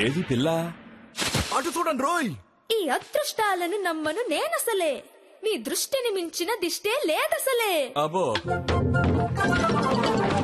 ఏది పిల్ల? అటు చూడండి రోయ్. ఈ అదృష్టాలను నమ్మను నేనసలే, మీ దృష్టిని మించిన దిష్టే లేదసలే. అబ్బో